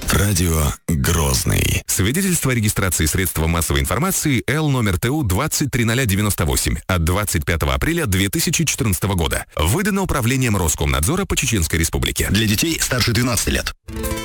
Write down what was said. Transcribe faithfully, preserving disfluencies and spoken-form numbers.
Радио Грозный. Свидетельство о регистрации средства массовой информации Л номер Т У двадцать три ноль девяносто восемь от двадцать пятого апреля две тысячи четырнадцатого года. Выдано Управлением Роскомнадзора по Чеченской Республике. Для детей старше двенадцати лет.